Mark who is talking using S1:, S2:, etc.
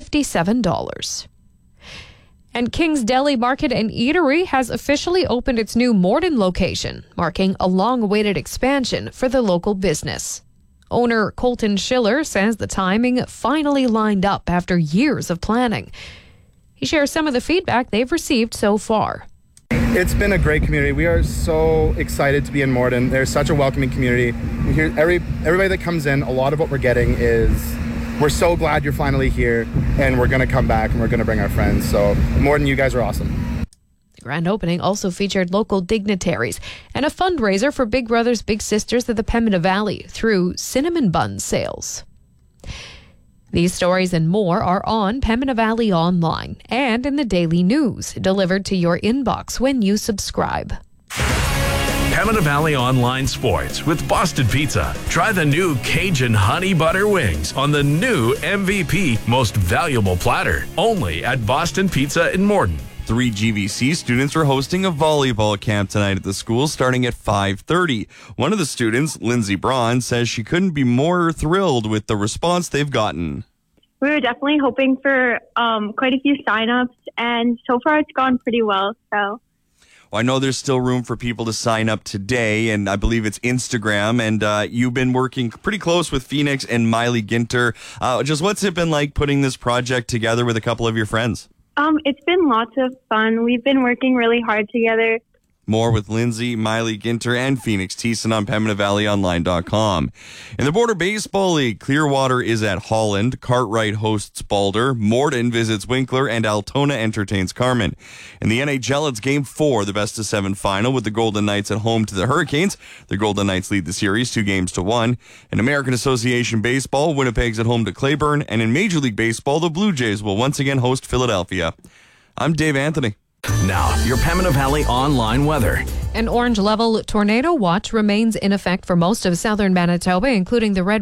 S1: $57. And King's Deli Market and Eatery has officially opened its new Morden location, marking a long-awaited expansion for the local business. Owner Colton Schiller says the timing finally lined up after years of planning. He shares some of the feedback they've received so far.
S2: It's been a great community. We are so excited to be in Morden. There's such a welcoming community. We hear everybody that comes in, a lot of what we're getting is, we're so glad you're finally here, and we're going to come back, and we're going to bring our friends. So, Morden, you guys are awesome.
S1: The grand opening also featured local dignitaries and a fundraiser for Big Brothers Big Sisters of the Pembina Valley through cinnamon bun sales. These stories and more are on Pembina Valley Online and in the Daily News, delivered to your inbox when you subscribe.
S3: Pembina Valley Online Sports with Boston Pizza. Try the new Cajun Honey Butter Wings on the new MVP Most Valuable Platter. Only at Boston Pizza in Morden.
S4: 3 GVC students are hosting a volleyball camp tonight at the school starting at 5:30. One of the students, Lindsay Braun, says she couldn't be more thrilled with the response they've gotten.
S5: We were definitely hoping for quite a few signups, and so far it's gone pretty well. So.
S4: Well, I know there's still room for people to sign up today, and I believe it's Instagram, and you've been working pretty close with Phoenix and Miley Ginter. Just what's it been like putting this project together with a couple of your friends?
S5: It's been lots of fun. We've been working really hard together.
S4: More with Lindsay, Miley Ginter, and Phoenix Thiessen on PembinaValleyOnline.com. In the Border Baseball League, Clearwater is at Holland, Cartwright hosts Balder, Morden visits Winkler, and Altona entertains Carmen. In the NHL, it's Game 4, the best-of-7 final, with the Golden Knights at home to the Hurricanes. The Golden Knights lead the series 2-1. In American Association Baseball, Winnipeg's at home to Clayburn, and in Major League Baseball, the Blue Jays will once again host Philadelphia. I'm Dave Anthony.
S3: Now, your Pembina Valley Online weather.
S1: An orange level tornado watch remains in effect for most of southern Manitoba, including the Red